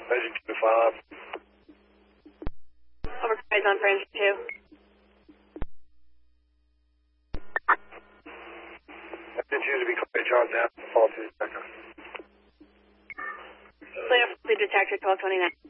Legend 2-5. Overcries on French 2. Legend 2 to be clear, John down, fall to the second. Clear, detector 1229.